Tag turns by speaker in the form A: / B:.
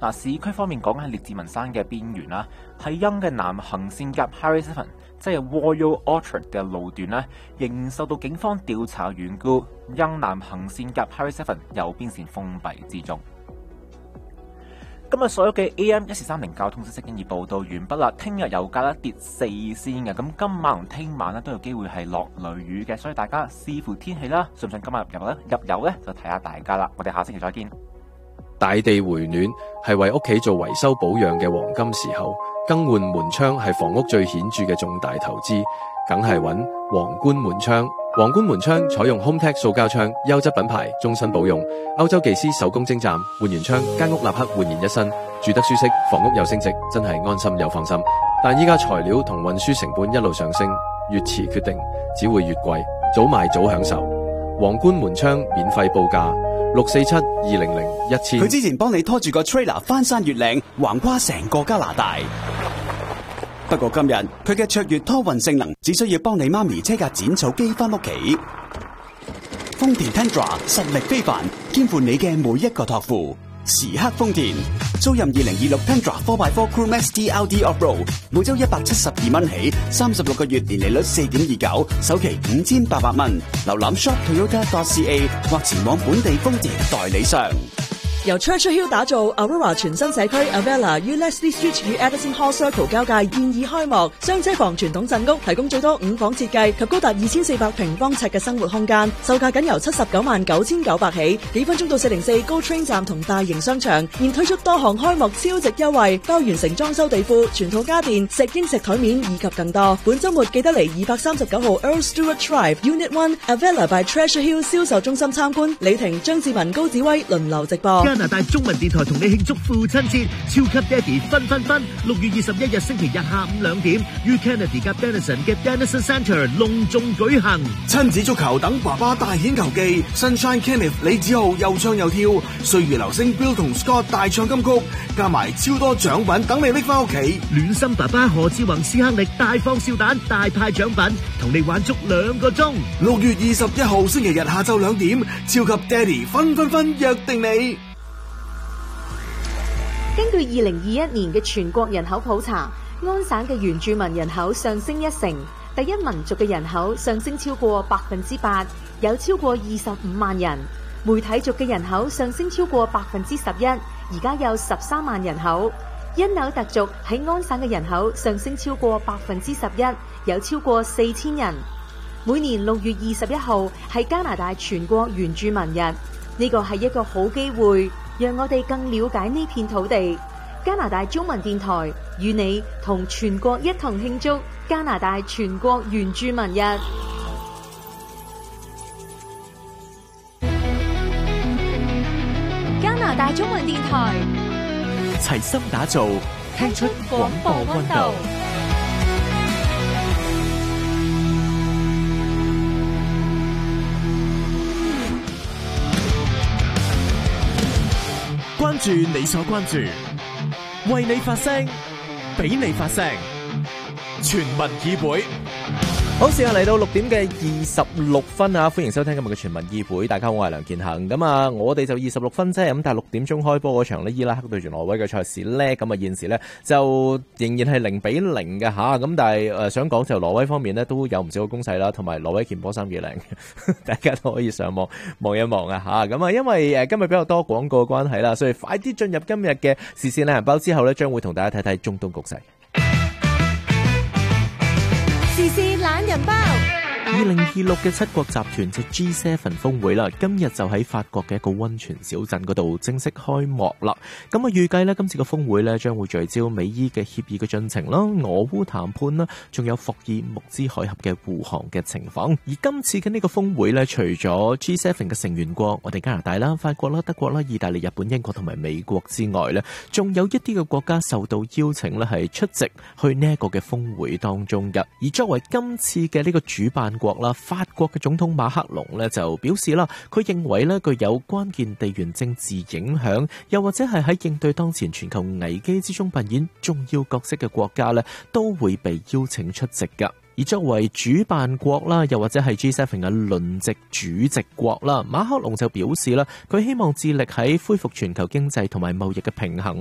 A: 市區方面講緊係列治文山嘅邊緣啦，係因嘅南行線夾 Highway 7，即係 Royal Orchard 嘅路段呢，仍受到警方調查緣故，因南行線夾 Highway 7右邊線封閉之中。今日所有嘅 AM1430交通消息經已報道完畢啦。聽日油價跌4仙嘅，咁今晚同聽晚都有機會係落雷雨嘅，所以大家視乎天氣啦，信唔信今晚入油呢？就睇下大家啦。我哋下星期再見。
B: 大地回暖係為屋企做維修保養嘅黃金時候，更換門窗係房屋最顯著嘅重大投資，梗係揾皇冠門窗。皇冠門窗採用 HomeTech 塑膠窗，優質品牌，終身保用。歐洲技師手工精湛，換完窗間屋立刻煥然一新，住得舒適，房屋又升值，真係安心又放心。但依家材料同運輸成本一路上升，越遲決定只會越貴，早買早享受。皇冠門窗免費報價647-200-1000。
C: 佢之前幫你拖住個 trailer 翻山越嶺，橫跨成個加拿大。不過今日佢嘅卓越拖運性能，只需要幫你媽咪車架剪草機翻屋企。豐田 Tundra 實力非凡，肩負你嘅每一個託付。時刻豐田，租任2026 Tundra 4x4 Crew Max TLD Off-Road， 每周172蚊起，36個月年利率4.29%，首期5800蚊。瀏覽 shop Toyota.ca 或前往本地豐田代理商。
D: 由 Churchill Hill 打造 Aurora 全新社區 Avella 於 Leslie Street 與 Addison Hall Circle 交界現已開幕，雙車房傳統鎮屋提供最多5房設計及高達2400平方尺嘅生活空間，售價僅由799900起，幾分鐘到404 GO Train 站同大型商場，現推出多項開幕超值優惠，包完成裝修地庫、全套家電、石英石台面以及更多。本週末記得嚟239號 Earl Stewart Drive Unit 1 Avella by Treasure Hill 銷售中心參觀。李婷、張志文、高子威輪流直播。
E: 加拿大中文電台同你慶祝父親節，超級爹哋分6月21日星期日下午2點，於 Kennedy 夾 Denison 嘅 Denison Centre 隆重舉行。
F: 親子足球等爸爸大顯球技 ，Sunshine Kenneth 李子豪又唱又跳，歲月流星 Bill 同 Scott 大唱金曲，加埋超多獎品等你拎翻屋企。
E: 暖心爸爸何志宏、斯克力大放笑彈，大派獎品，同你玩足2個鐘。
F: 6月21號星期日下晝2點，超級爹哋分約定你。
G: 根據2021年嘅全國人口普查，安省嘅原住民人口上升1成，第一民族嘅人口上升超過8%，有超過25萬人；媒體族嘅人口上升超過11%，而家有13萬人口；因紐特族喺安省嘅人口上升超過11%，有超過4000人。每年6月21號係加拿大全國原住民日，呢個係一個好機會，讓我哋更了解呢片土地。加拿大中文電台與你同全國一同慶祝加拿大全國原住民日。加拿大中文電台
H: 齊心打造，聽出廣播溫度。關注你所關注，為你發聲，俾你發聲，全民議會。
I: 好，時間嚟到6點嘅26分啊！歡迎收聽今日嘅全民議會。大家好，我係梁健恒。咁啊，我哋就26分啫。咁但係6點鐘開波嗰場咧，伊拉克對住挪威嘅賽事咧，咁啊現時咧就仍然係0-0嘅吓。咁但係想講就挪威方面咧都有唔少嘅攻勢啦，同埋挪威件波衫幾靚，大家都可以上網望一望啊吓。咁啊，因為今日比較多廣告嘅關係啦，所以快啲進入今日嘅時事懶人包之後咧，將會同大家睇睇中東局勢。
G: 時事懶人包。
I: 2026嘅七國集團即 G7 峰會啦，今日就喺法國嘅一個溫泉小鎮嗰度正式開幕啦。咁啊，預計呢今次嘅峰會呢將會聚焦美伊嘅協議嘅進程啦、俄烏談判啦，仲有伏爾木茲海峽嘅護航嘅情況。而今次嘅呢個峰會呢，除咗 G7 嘅成員國，我哋加拿大啦、法國啦、德國啦、意大利、日本、英國同埋美國之外呢，仲有一啲嘅國家受到邀請呢係出席去呢一個嘅峰會當中嘅。而作為今次嘅呢個主辦國啦，法國嘅總統馬克龍咧就表示啦，佢認為咧具有關鍵地緣政治影響，又或者係喺應對當前全球危機之中扮演重要角色嘅國家咧，都會被邀請出席噶。而作為主辦國啦，又或者係 G7 嘅輪值主席國啦，馬克龍就表示啦，佢希望致力喺恢復全球經濟同埋貿易嘅平衡。